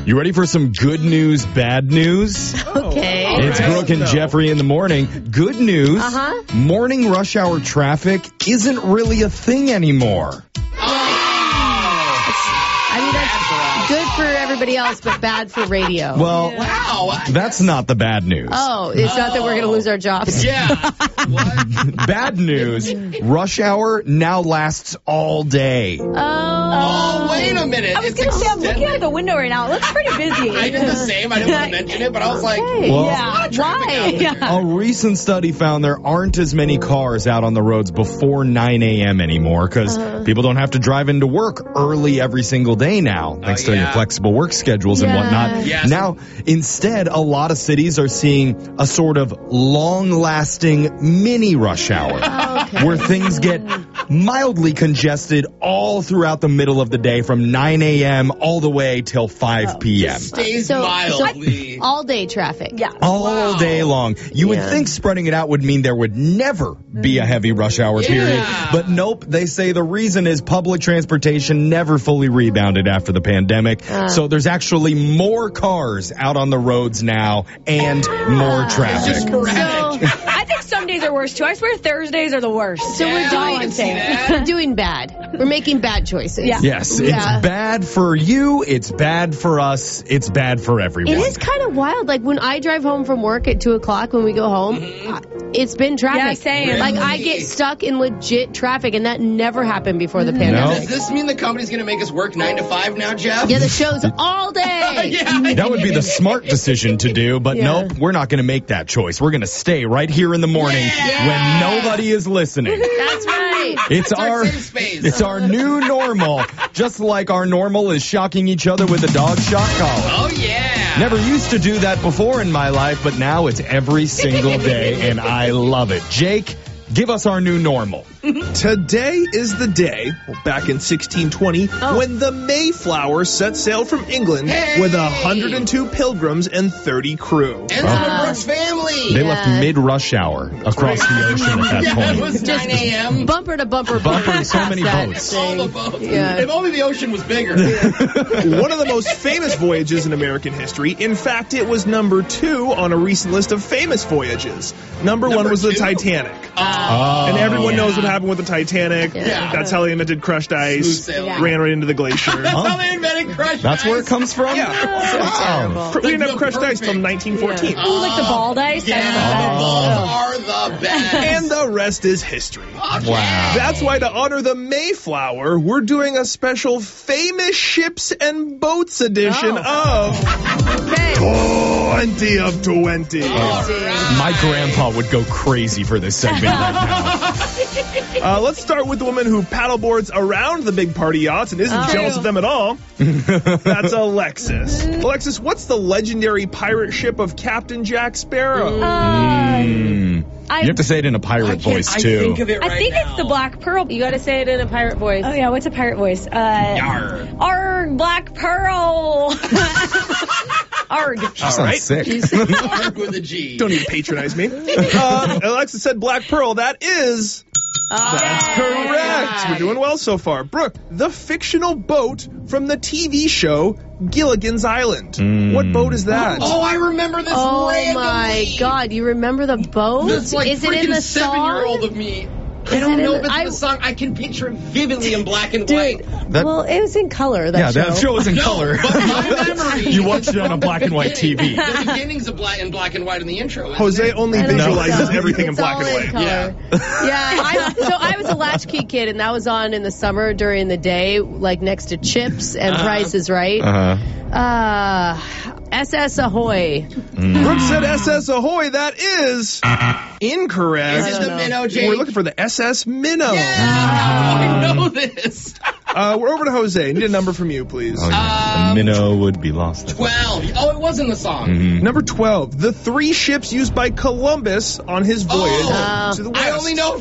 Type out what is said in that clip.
You ready for some good news, bad news? Okay. It's Brooke and Jeffrey in the morning. Good news. Morning rush hour traffic isn't really a thing anymore. I mean, that's good for everybody else, but bad for radio. Well, that's not the bad news. Oh, it's not that we're going to lose our jobs. Yeah. What? Bad news, rush hour now lasts all day. Oh, wait a minute. I was going to say, I'm looking out the window right now. It looks pretty busy. I did the same. I didn't want to mention it, but I was like, Well, Why? A recent study found there aren't as many cars out on the roads before 9 a.m. anymore because people don't have to drive into work early every single day now, thanks to your flexible work schedules and whatnot. Yes. Now, instead, a lot of cities are seeing a sort of long-lasting mini rush hour where things get mildly congested all throughout the middle of the day from 9 a.m. all the way till 5 p.m. stays mildly. All day traffic. Yeah. All day long. You would think spreading it out would mean there would never be a heavy rush hour period. But nope, they say the reason is public transportation never fully rebounded after the pandemic. So there's actually more cars out on the roads now and more traffic. Just sporadic. I think some days are worse, too. I swear Thursdays are the worst. So we're I doing can see that. we're doing bad. We're making bad choices. Yeah. Yes, it's bad for you, it's bad for us, it's bad for everyone. It is kind of wild. Like when I drive home from work at 2 o'clock when we go home, it's been traffic. Yeah, same. Like I get stuck in legit traffic, and that never happened before the pandemic. Does this mean the company's going to make us work 9 to 5 now, Jeff? Yeah, the show's all day. That would be the smart decision to do, but nope, we're not going to make that choice. We're going to stay right here in the morning when nobody is listening. That's right. It's our safe space. it's our new normal. Just like our normal is shocking each other with a dog shock collar. Oh, yeah. Never used to do that before in my life, but now it's every single day, and I love it. Jake, give us our new normal. Today is the day, back in 1620, when the Mayflower set sail from England with 102 pilgrims and 30 crew. And the Brooks family. They left mid-rush hour across the ocean at that It point. was 9 a.m. Bumper to bumper. Bumper, so many that boats. All the thing. boats. Yeah. If only the ocean was bigger. One of the most famous voyages in American history. In fact, it was number 2 on a recent list of famous voyages. Number 1 was the 2? Titanic. And everyone knows what happened with the Titanic. Yeah. That's how they invented crushed ice. Smooth sailing. Ran right into the glacier. That's how they invented crushed That's where it ice. comes from? Yeah. We didn't have crushed ice till Perfect. 1914. Ooh, like the bald ice. Yeah, the balls are the best. And the rest is history. Wow. That's why to honor the Mayflower, we're doing a special famous ships and boats edition of 20 of 20. My grandpa would go crazy for this segment right now. Let's start with the woman who paddleboards around the big party yachts and isn't jealous of them at all. That's Alexis. Alexis, what's the legendary pirate ship of Captain Jack Sparrow? You have to say it in a pirate voice, I too. think of it right I think now. it's the Black Pearl. You got to say it in a pirate voice. Oh, yeah. What's a pirate voice? Yar. Arg, Black Pearl. Arg. She sounds sick. Arg with a G. Don't even patronize me. Alexis said Black Pearl. That is... That's correct. We're doing well so far. Brooke, the fictional boat from the TV show Gilligan's Island. What boat is that? Oh, I remember this Oh randomly. my God! You remember the boat? That's like Is it in freaking the song? 7-year-old of me. I don't it in know the- if it's in the song. I can picture it vividly in black and white. Well, it was in color. Yeah, that show was in No, color. but my memory. You watched it on a black and white TV. The beginning's of black and white in the intro. isn't Jose it? only I don't think visualizes so. everything in It's black all and in white. color. Yeah. So I was a latchkey kid, and that was on in the summer during the day, like next to Chips and Price is Right. SS Ahoy. Brooke said SS Ahoy. That is incorrect. Is it the Minnow, Jake? We're looking for the SS Minnow. I know this. We're over to Jose. Need a number from you, please. The minnow would be lost. 12. Oh, it was in the song. Number 12. The 3 ships used by Columbus on his voyage to the west. I only know